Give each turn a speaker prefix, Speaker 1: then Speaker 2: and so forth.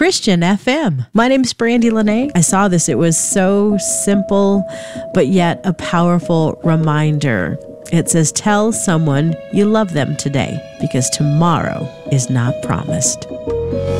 Speaker 1: Christian FM. My name's Brandy Lene. I saw this. It was so simple, but yet a powerful reminder. It says, tell someone you love them today because tomorrow is not promised.